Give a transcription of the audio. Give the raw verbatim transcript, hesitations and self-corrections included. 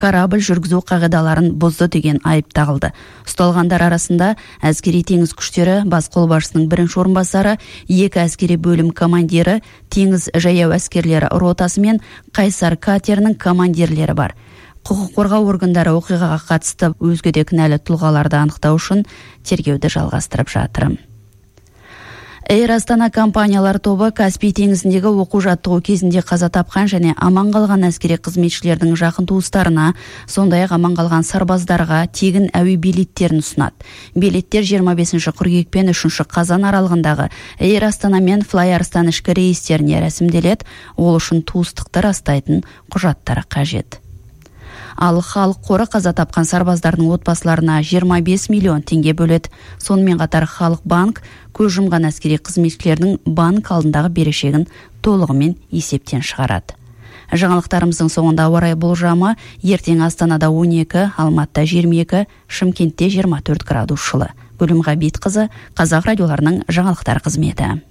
корабль жүргізу қағидаларын бұзды деген айып тағылды. Ұсталғандар арасында әскери теңіз күштері бас қолбасшысының бірінші орынбасары, екі әскери бөлім командирі, теңіз жаяу әскерлері ротасы мен Қайсар катерінің командирлері бар. Құқық қорғау органдары оқиғаға қатысты өзге де кінәлі тұлғаларды анықтау үшін тергеуді жалғастырып жатыр. Эйр Астана компаниялар тобы Каспий теңізіндегі оқу-жаттығу кезінде қаза тапқан және аман қалған әскери қызметшілердің жақын туыстарына, сондай-ақ аман қалған сарбаздарға тегін әуе билеттерін ұсынады. Билеттер жиырма бесінші қыркүйек пен үшінші қазан аралығындағы Эйр Астана мен Флай Арыстан ішкі рейстеріне рәсімделеді. Ол үшін туыстықты растайтын құжаттары қажет. Ал халық қоры қаза тапқан сарбаздардың отбасыларына жиырма бес миллион теңге бөледі. Сонымен қатар халық банк көз жұмған әскери қызметшілердің банк алдындағы берешегін толығымен есептен шығарады. Жаңалықтарымыздың соңында ауа райы болжамы: ертең Астанада он екі, Алматыда жиырма екі, Шымкентте жиырма төрт градус жылы. Гүлім Ғабитқызы, Қазақ радиоларының жаңалықтар қызметі.